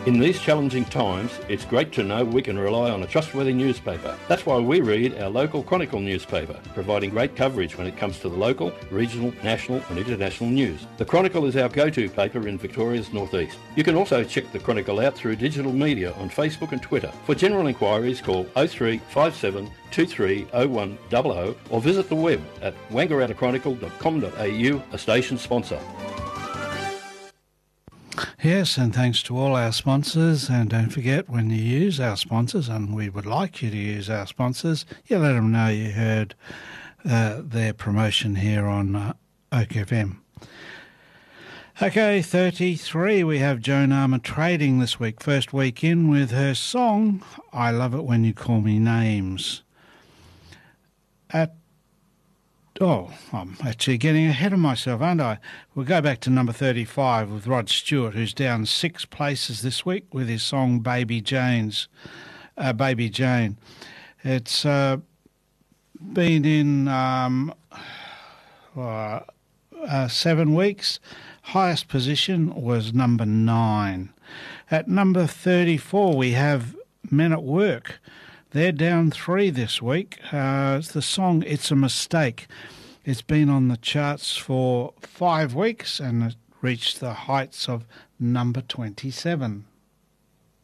In these challenging times, it's great to know we can rely on a trustworthy newspaper. That's why we read our local Chronicle newspaper, providing great coverage when it comes to the local, regional, national and international news. The Chronicle is our go-to paper in Victoria's northeast. You can also check the Chronicle out through digital media on Facebook and Twitter. For general inquiries, call 0357 230100 or visit the web at wangarattachronicle.com.au, a station sponsor. Yes, and thanks to all our sponsors. And don't forget, when you use our sponsors, and we would like you to use our sponsors, you let them know you heard their promotion here on Oak FM. Okay, 33, we have Joan Armour trading this week. First week in with her song, I Love It When You Call Me Names. I'm actually getting ahead of myself, aren't I? We'll go back to number 35 with Rod Stewart, who's down 6 places this week with his song Baby Jane. It's been in 7 weeks. Highest position was number 9. At number 34, we have Men at Work. They're down 3 this week. It's the song It's a Mistake. It's been on the charts for 5 weeks and it reached the heights of number 27.